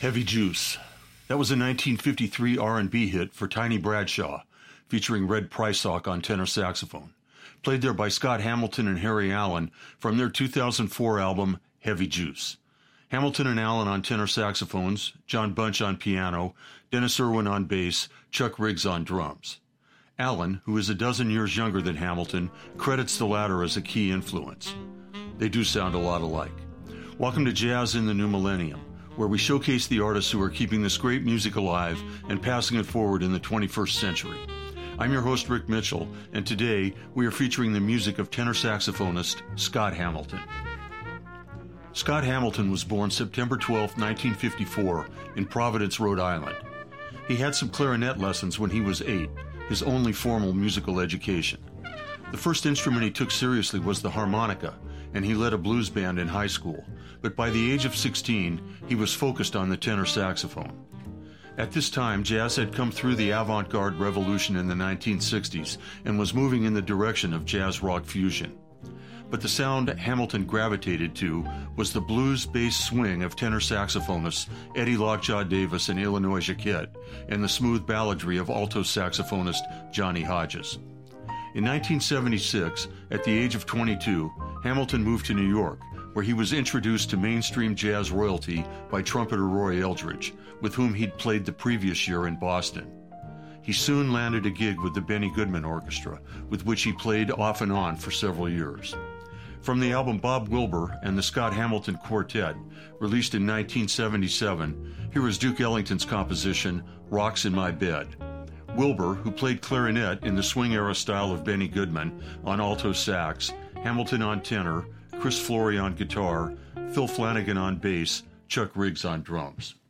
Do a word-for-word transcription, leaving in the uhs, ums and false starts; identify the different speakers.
Speaker 1: Heavy Juice. That was a nineteen fifty-three R and B hit for Tiny Bradshaw, featuring Red Prysock on tenor saxophone. Played there by Scott Hamilton and Harry Allen from their two thousand four album, Heavy Juice. Hamilton and Allen on tenor saxophones, John Bunch on piano, Dennis Irwin on bass, Chuck Riggs on drums. Allen, who is a dozen years younger than Hamilton, credits the latter as a key influence. They do sound a lot alike. Welcome to Jazz in the New Millennium, where we showcase the artists who are keeping this great music alive and passing it forward in the twenty-first century. I'm your host, Rick Mitchell, and today we are featuring the music of tenor saxophonist Scott Hamilton. Scott Hamilton was born September twelfth, nineteen fifty-four, in Providence, Rhode Island. He had some clarinet lessons when he was eight, his only formal musical education. The first instrument he took seriously was the harmonica, and he led a blues band in high school, but by the age of sixteen, he was focused on the tenor saxophone. At this time, jazz had come through the avant-garde revolution in the nineteen sixties and was moving in the direction of jazz-rock fusion. But the sound Hamilton gravitated to was the blues-based swing of tenor saxophonists Eddie Lockjaw Davis and Illinois Jacquet, and the smooth balladry of alto saxophonist Johnny Hodges. In nineteen seventy-six, at the age of twenty-two, Hamilton moved to New York, where he was introduced to mainstream jazz royalty by trumpeter Roy Eldridge, with whom he'd played the previous year in Boston. He soon landed a gig with the Benny Goodman Orchestra, with which he played off and on for several years. From the album Bob Wilbur and the Scott Hamilton Quartet, released in nineteen seventy-seven, here is Duke Ellington's composition, Rocks in My Bed. Wilbur, who played clarinet in the swing-era style of Benny Goodman, on alto sax, Hamilton on tenor, Chris Flory on guitar, Phil Flanagan on bass, Chuck Riggs on drums.